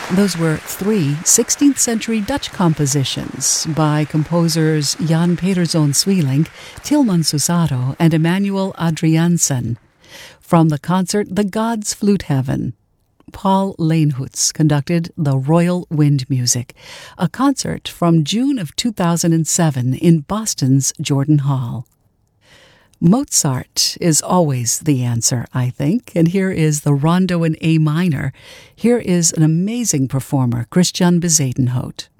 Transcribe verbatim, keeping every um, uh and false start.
Those were three sixteenth century Dutch compositions by composers Jan Pederzoon Sweelinck, Tilman Susado, and Emmanuel Adriaansen. From the concert The Gods Flute Heaven, Paul Leenhoets conducted the Royal Wind Music, a concert from June of two thousand seven in Boston's Jordan Hall. Mozart is always the answer, I think, and here is the Rondo in A minor. Here is an amazing performer, Christian Bezuidenhout.